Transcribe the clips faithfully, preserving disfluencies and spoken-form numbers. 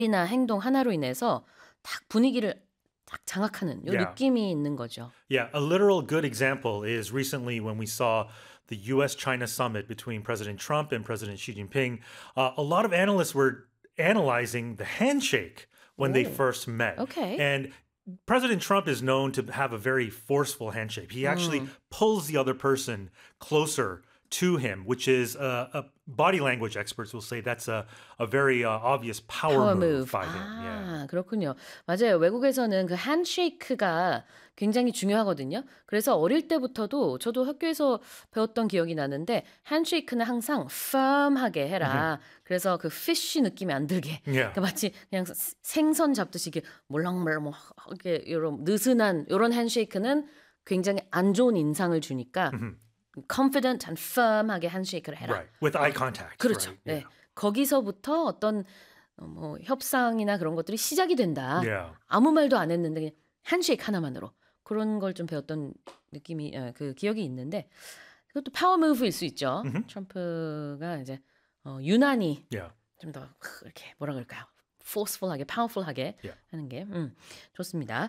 이나 행동 하나로 인해서 딱 분위기를 딱 장악하는 요 Yeah. 느낌이 있는 거죠. Yeah, a literal good example is recently when we saw the U S China summit between President Trump and President Xi Jinping. Uh, a lot of analysts were analyzing the handshake when they Oh, first met. okay. And President Trump is known to have a very forceful handshake. He actually pulls the other person closer to him, which is uh, a body language experts will say that's a, a very uh, obvious power, 파워 move 무브. by him. Yeah. 아, 그렇군요. 맞아요. 외국에서는 그 핸쉐이크가 굉장히 중요하거든요. 그래서 어릴 때부터도 저도 학교에서 배웠던 기억이 나는데 핸쉐이크는 항상 firm하게 해라. 그래서 그 fish 느낌이 안 들게. Yeah. 그러니까 마치 그냥 스- 생선 잡듯이 이렇게 몰랑몰랑 뭐 이렇게 이런 느슨한 이런 핸쉐이크는 굉장히 안 좋은 인상을 주니까 confident and firm하게 핸쉐이크를 해라. Right. With eye contact. 그렇죠. Right? 네. 거기서부터 어떤 어, 뭐 협상이나 그런 것들이 시작이 된다. Yeah. 아무 말도 안 했는데 그냥 핸쉐이크 하나만으로 그런 걸 좀 배웠던 느낌이 어, 그 기억이 있는데 그것도 파워 무브일 수 있죠. 트럼프가 이제 어, 유난히 Yeah. 좀 더 이렇게 뭐라 그럴까요? forceful하게, powerful하게 Yeah. 하는 게 음, 좋습니다.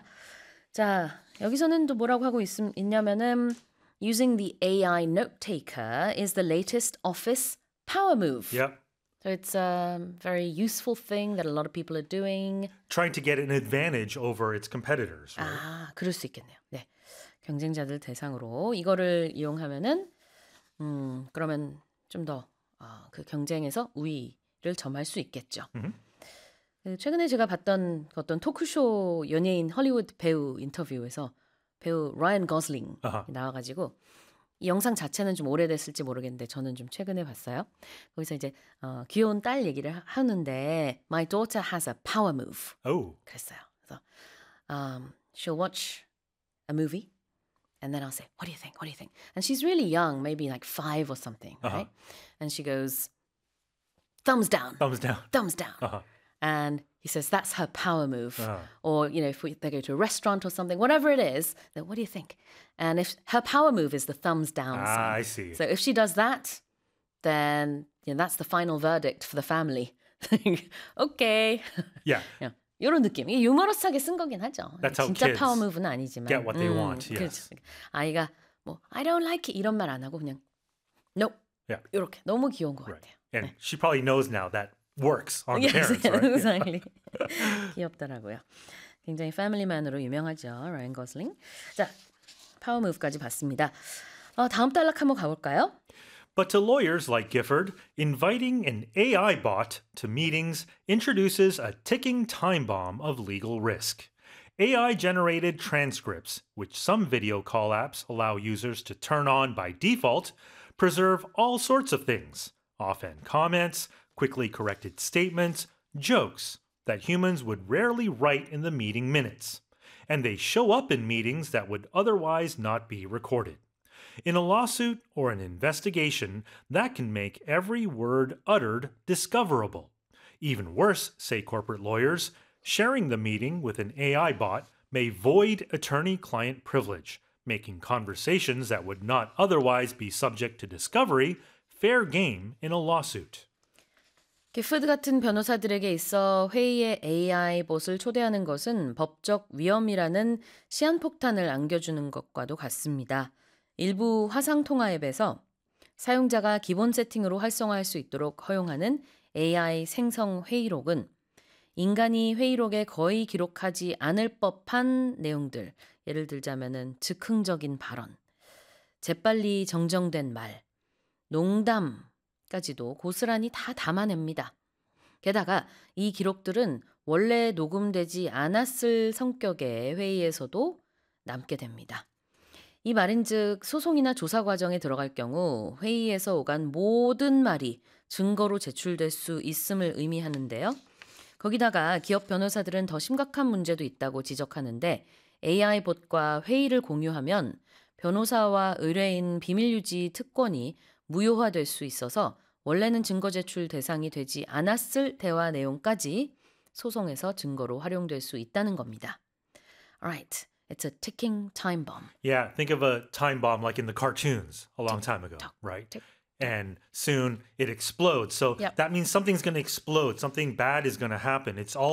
자, 여기서는 또 뭐라고 하고 있, 있냐면은 using the A I note taker is the latest office power move. Yep. So it's a very useful thing that a lot of people are doing. Trying to get an advantage over its competitors. Right? 아, 그럴 수 있겠네요. 네. 경쟁자들 대상으로 이거를 이용하면은 음, 그러면 좀 더 어, 그 경쟁에서 우위를 점할 수 있겠죠. 그 최근에 제가 봤던 어떤 토크쇼 연예인 헐리우드 배우 인터뷰에서 배우 라이언 거슬링 아하. 나와가지고 이 영상 자체는 좀 오래됐을지 모르겠는데 저는 좀 최근에 봤어요. 거기서 이제 어, 귀여운 딸 얘기를 하- 하는데 My daughter has a power move. Oh. 그랬어요. 그래서 um, she'll watch a movie and then I'll say, what do you think? What do you think? And she's really young, maybe like five or something, right? And she goes, thumbs down, Thumbs down. thumbs down. Uh-huh. And he says, that's her power move. Uh-huh. Or, you know, if we, they go to a restaurant or something, whatever it is, then what do you think? And if her power move is the thumbs down Ah, sign. I see. So if she does that, then you know, that's the final verdict for the family. okay. Yeah. 이런 느낌. 이게 유머러스하게 쓴 거긴 하죠. That's how 진짜 kids 파워 무브는 아니지만. get what they want, yes. 그렇죠. 아이가 뭐 I don't like it 이런 말 안 하고 그냥 no. Yeah. 이렇게 너무 귀여운 것 Right. 같아요. And she probably knows now that works on the Yes, parents, right? Yeah. exactly. 귀엽더라고요. 굉장히 패밀리맨으로 유명하죠. 라이언 거슬링. 자, 파워 무브까지 봤습니다. 어, 다음 단락 한번 가볼까요? But to lawyers like Gifford, inviting an A I bot to meetings introduces a ticking time bomb of legal risk. A I-generated transcripts, which some video call apps allow users to turn on by default, preserve all sorts of things, often comments, quickly corrected statements, jokes that humans would rarely write in the meeting minutes. And they show up in meetings that would otherwise not be recorded. In a lawsuit or an investigation, that can make every word uttered discoverable. Even worse, say corporate lawyers, sharing the meeting with an A I bot may void attorney-client privilege, making conversations that would not otherwise be subject to discovery fair game in a lawsuit. 기프드 같은 변호사들에게 있어 회의에 에이 아이 봇을 초대하는 것은 법적 위험이라는 시한폭탄을 안겨주는 것과도 같습니다. 일부 화상통화 앱에서 사용자가 기본 세팅으로 활성화할 수 있도록 허용하는 에이 아이 생성 회의록은 인간이 회의록에 거의 기록하지 않을 법한 내용들, 예를 들자면은 즉흥적인 발언, 재빨리 정정된 말, 농담까지도 고스란히 다 담아냅니다. 게다가 이 기록들은 원래 녹음되지 않았을 성격의 회의에서도 남게 됩니다. 이 말인즉 소송이나 조사 과정에 들어갈 경우 회의에서 오간 모든 말이 증거로 제출될 수 있음을 의미하는데요. 거기다가 기업 변호사들은 더 심각한 문제도 있다고 지적하는데 에이 아이 봇과 회의를 공유하면 변호사와 의뢰인 비밀유지 특권이 무효화될 수 있어서 원래는 증거 제출 대상이 되지 않았을 대화 내용까지 소송에서 증거로 활용될 수 있다는 겁니다. Alright, it's a ticking time bomb. Yeah, think of a time bomb like in the cartoons a long time ago, tock, right? tick, and soon it explodes. So Yep. that means something's going to explode, something bad is going to happen. It's all